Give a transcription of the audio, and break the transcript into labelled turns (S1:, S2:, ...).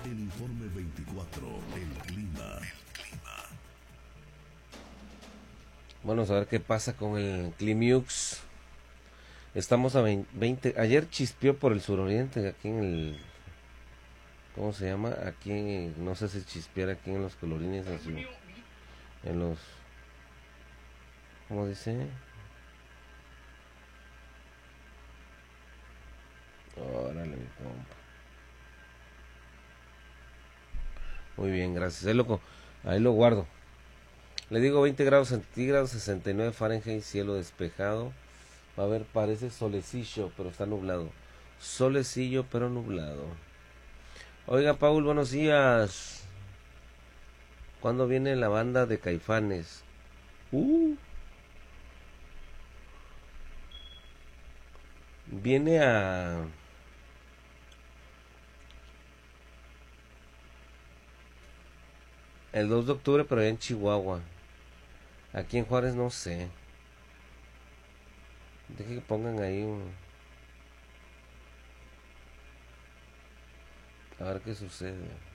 S1: El informe 24, el clima.
S2: Vamos a ver qué pasa con el Climiux. Estamos a 20. Ayer chispeó por el suroriente, aquí en el. ¿Cómo se llama? Aquí, no sé si chispeara aquí en los colorines, en los. ¿Cómo dice? Órale, mi compa. Muy bien, gracias. Ahí lo guardo. Le digo 20 grados centígrados, 69 Fahrenheit, cielo despejado. Va a haber, parece solecillo, pero está nublado. Solecillo, pero nublado. Oiga, Paul, buenos días. ¿Cuándo viene la banda de Caifanes? Viene a... el 2 de octubre, pero allá en Chihuahua. Aquí en Juárez no sé. Deje que pongan ahí un... A ver qué sucede.